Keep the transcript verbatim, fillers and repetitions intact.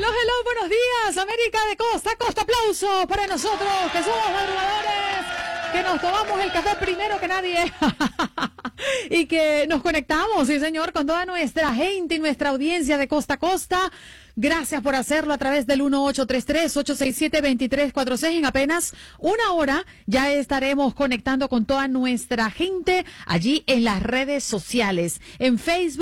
Hello, hello, buenos días, América de costa a costa. Aplausos para nosotros, que somos madrugadores, que nos tomamos el café primero que nadie y que nos conectamos, sí señor, con toda nuestra gente y nuestra audiencia de costa a costa. Gracias por hacerlo a través del uno ocho tres tres, ocho seis siete, dos tres cuatro seis. En apenas una hora ya estaremos conectando con toda nuestra gente allí en las redes sociales, en Facebook.